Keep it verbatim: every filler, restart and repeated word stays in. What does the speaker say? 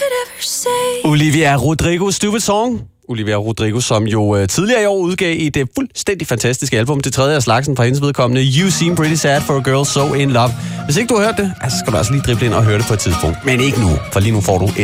Olivia Rodrigo, Stupid Song. Olivia Rodrigo, som jo uh, tidligere i år udgav et uh, fuldstændig fantastisk album, det tredje af slagsen fra hendes vedkommende, You Seem Pretty Sad for a Girl So In Love. Hvis ikke du har hørt det, altså skal du altså lige drible ind og høre det på et tidspunkt. Men ikke nu, for lige nu får du